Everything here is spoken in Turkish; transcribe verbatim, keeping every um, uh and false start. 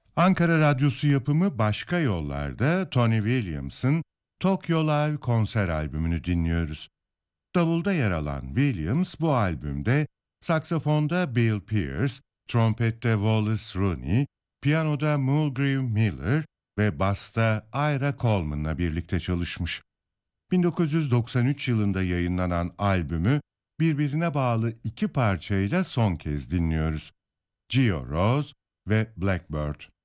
Ankara Radyosu yapımı Başka Yollar'da Tony Williams'ın Tokyo Live konser albümünü dinliyoruz. Davulda yer alan Williams bu albümde saksafonda Bill Pierce, trompette Wallace Rooney, piyanoda Mulgrew Miller ve basta Ira Coleman'la birlikte çalışmış. bin dokuz yüz doksan üç yılında yayınlanan albümü birbirine bağlı iki parçayla son kez dinliyoruz. Gio Rose ve Blackbird.